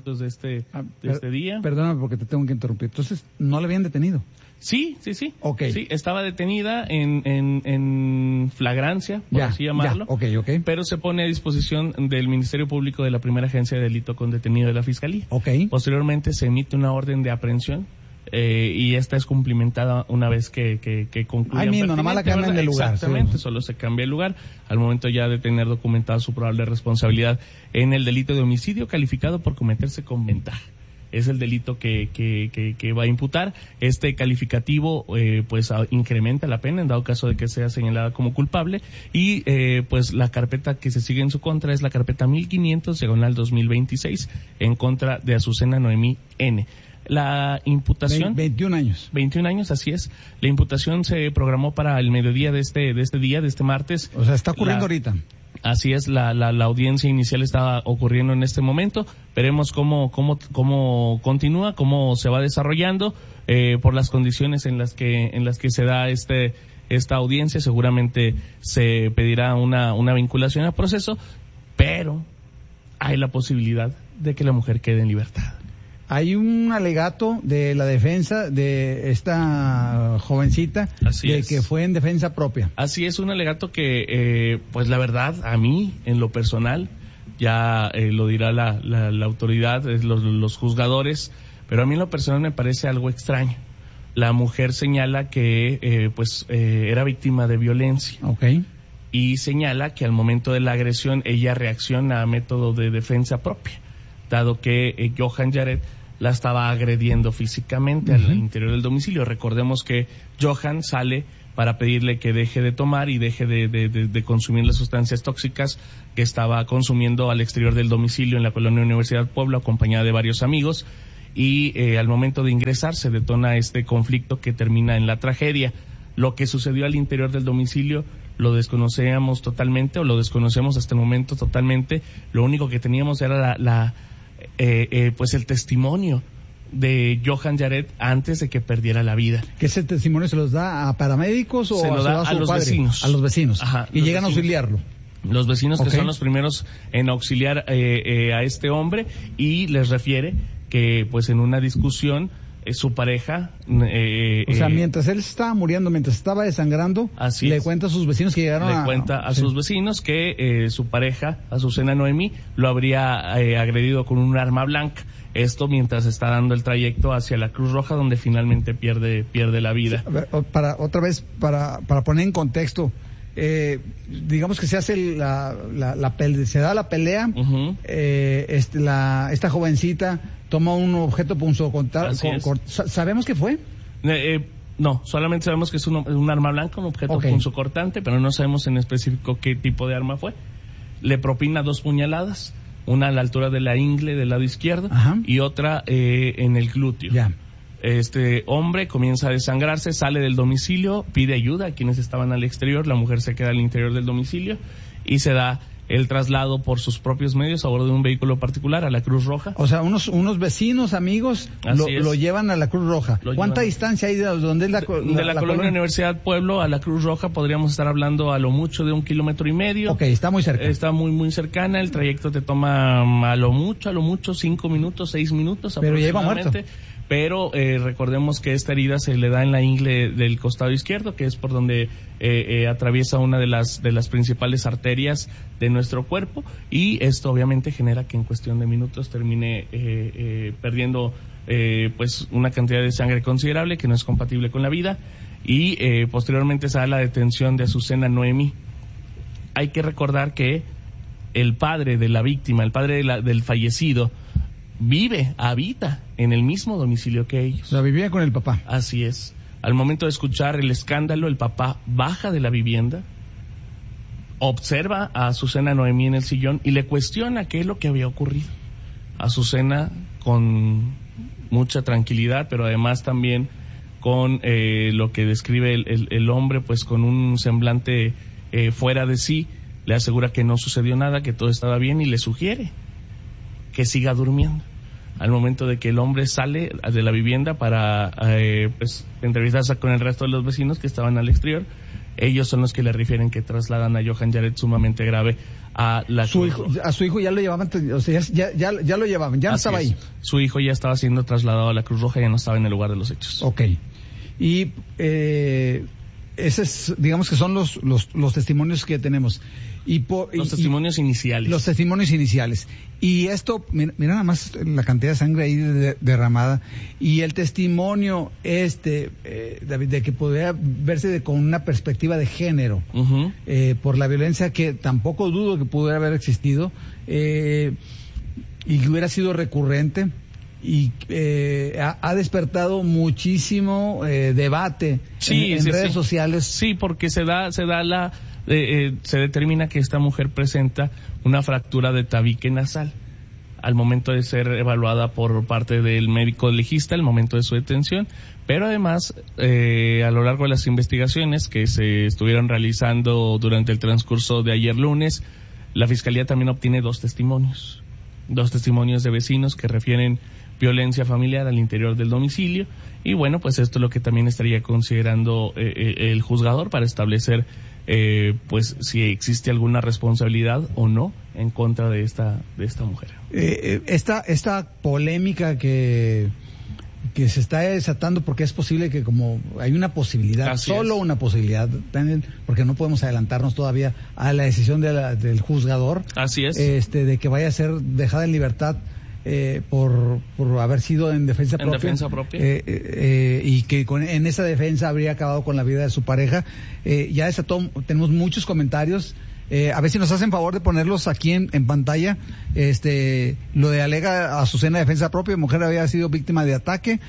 minutos de este día. Perdóname porque te tengo que interrumpir. Entonces, ¿no la habían detenido? Sí. Okay. Sí, estaba detenida en flagrancia, por así llamarlo. Okay. Pero se pone a disposición del Ministerio Público de la Primera Agencia de Delito con detenido de la Fiscalía. Okay. Posteriormente se emite una orden de aprehensión. Y esta es cumplimentada una vez que concluya. Ahí mismo, nomás la cambian de lugar. Exactamente, sí. Solo se cambia el lugar al momento ya de tener documentada su probable responsabilidad en el delito de homicidio calificado por cometerse con ventaja. Es el delito que va a imputar. Este calificativo pues incrementa la pena en dado caso de que sea señalada como culpable y pues la carpeta que se sigue en su contra es la carpeta 1500/2026 en contra de Azucena Noemí N. La imputación... 21 años. 21 años, así es. La imputación se programó para el mediodía de este martes. O sea, está ocurriendo ahorita. Así es, la audiencia inicial estaba ocurriendo en este momento. Veremos cómo continúa, cómo se va desarrollando, por las condiciones en las que se da esta audiencia. Seguramente se pedirá una vinculación al proceso, pero hay la posibilidad de que la mujer quede en libertad. Hay un alegato de la defensa de esta jovencita que fue en defensa propia. Así es, un alegato que, pues la verdad, a mí, en lo personal, ya lo dirá la autoridad, los juzgadores, pero a mí en lo personal me parece algo extraño. La mujer señala que, era víctima de violencia. Okay. Y señala que al momento de la agresión ella reacciona a método de defensa propia, dado que Johan Yaret la estaba agrediendo físicamente al interior del domicilio. Recordemos que Johan sale para pedirle que deje de tomar y deje de consumir las sustancias tóxicas que estaba consumiendo al exterior del domicilio en la colonia Universidad Pueblo, acompañada de varios amigos, y al momento de ingresar se detona este conflicto que termina en la tragedia. Lo que sucedió al interior del domicilio lo desconocíamos totalmente, o lo desconocemos hasta el momento totalmente. Lo único que teníamos era pues el testimonio de Johan Yaret antes de que perdiera la vida. ¿Que ese testimonio se los da a paramédicos o se lo da a los vecinos? A los vecinos. Ajá, y llegan a auxiliarlo. Los vecinos que son los primeros en auxiliar a este hombre, y les refiere que pues en una discusión su pareja... o sea, mientras él estaba muriendo, mientras estaba desangrando, le cuenta a sus vecinos que llegaron Le cuenta a sus vecinos que su pareja, Azucena Noemí, lo habría agredido con un arma blanca. Esto mientras está dando el trayecto hacia la Cruz Roja, donde finalmente pierde la vida. Sí, para poner en contexto, digamos que se hace se da la pelea, esta jovencita toma un objeto punzocortante. ¿Sabemos qué fue? No, solamente sabemos que es un arma blanca, un objeto punzocortante, pero no sabemos en específico qué tipo de arma fue. Le propina 2 puñaladas, una a la altura de la ingle del lado izquierdo y otra en el glúteo. Ya. Este hombre comienza a desangrarse, sale del domicilio, pide ayuda a quienes estaban al exterior, la mujer se queda al interior del domicilio y se da el traslado por sus propios medios a bordo de un vehículo particular a la Cruz Roja. O sea, unos vecinos, amigos, lo llevan a la Cruz Roja. ¿Cuánta distancia hay de donde es la colonia Universidad Pueblo a la Cruz Roja? Podríamos estar hablando a lo mucho de 1,5 kilómetros. Ok, está muy cerca. Está muy cercana, el trayecto te toma a lo mucho 5 minutos, 6 minutos pero lleva muerto. Pero recordemos que esta herida se le da en la ingle del costado izquierdo, que es por donde atraviesa una de las principales arterias de nuestro cuerpo, y esto obviamente genera que en cuestión de minutos termine perdiendo pues una cantidad de sangre considerable que no es compatible con la vida, y posteriormente se da la detención de Azucena Noemí. Hay que recordar que el padre de la víctima, el padre del fallecido, habita en el mismo domicilio que ellos. O sea, vivía con el papá. Así es. Al momento de escuchar el escándalo, el papá baja de la vivienda, observa a Azucena Noemí en el sillón y le cuestiona qué es lo que había ocurrido. Azucena, con mucha tranquilidad, pero además también con lo que describe el hombre, pues con un semblante fuera de sí, le asegura que no sucedió nada, que todo estaba bien, y le sugiere que siga durmiendo. Al momento de que el hombre sale de la vivienda para pues entrevistarse con el resto de los vecinos que estaban al exterior, ellos son los que le refieren que trasladan a Johan Jaret sumamente grave a la Cruz Roja. A su hijo ya lo llevaban, o sea, ya lo llevaban, ya no estaba ahí. Su hijo ya estaba siendo trasladado a la Cruz Roja, ya no estaba en el lugar de los hechos. Ok. Y ese es, digamos que son los testimonios que tenemos. Los testimonios iniciales. Los testimonios iniciales. Y esto, mira nada más la cantidad de sangre ahí derramada. Y el testimonio David, de que podría verse con una perspectiva de género, Uh-huh. por la violencia que tampoco dudo que pudiera haber existido, y que hubiera sido recurrente, y ha despertado muchísimo debate en redes sociales. Sí, porque se determina que esta mujer presenta una fractura de tabique nasal al momento de ser evaluada por parte del médico legista, al momento de su detención, pero además a lo largo de las investigaciones que se estuvieron realizando durante el transcurso de ayer lunes, la Fiscalía también obtiene dos testimonios de vecinos que refieren violencia familiar al interior del domicilio, y bueno, pues esto es lo que también estaría considerando el juzgador para establecer pues si existe alguna responsabilidad o no en contra de esta mujer. Esta polémica que se está desatando, porque es posible que, como hay una posibilidad, una posibilidad, porque no podemos adelantarnos todavía a la decisión del juzgador. Así es. De que vaya a ser dejada en libertad por haber sido en defensa propia. Y que en esa defensa habría acabado con la vida de su pareja. Ya tenemos muchos comentarios. A ver si nos hacen favor de ponerlos aquí en pantalla. Lo de alega Azucena defensa propia, mujer había sido víctima de ataque.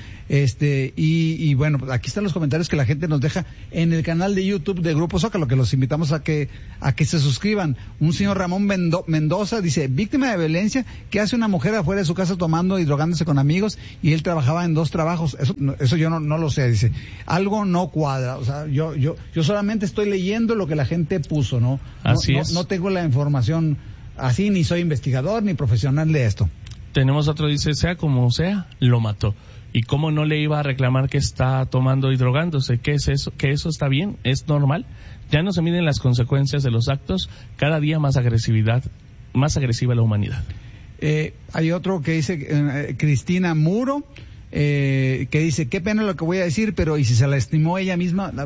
Y bueno, aquí están los comentarios que la gente nos deja en el canal de YouTube de Grupo Zócalo, que los invitamos a que se suscriban. Un señor Ramón Mendoza dice: víctima de violencia, ¿qué hace una mujer afuera de su casa tomando y drogándose con amigos? Y él trabajaba en 2 trabajos. Eso yo no lo sé, dice. Algo no cuadra. O sea, yo solamente estoy leyendo lo que la gente puso, ¿no? No tengo la información así, ni soy investigador ni profesional de esto. Tenemos otro, dice: sea como sea, lo mató. ¿Y cómo no le iba a reclamar que está tomando y drogándose? ¿Qué es eso? ¿Que eso está bien? ¿Es normal? Ya no se miden las consecuencias de los actos, cada día más agresiva la humanidad. Hay otro que dice, Cristina Muro, que dice: qué pena lo que voy a decir, pero ¿y si se lastimó ella misma?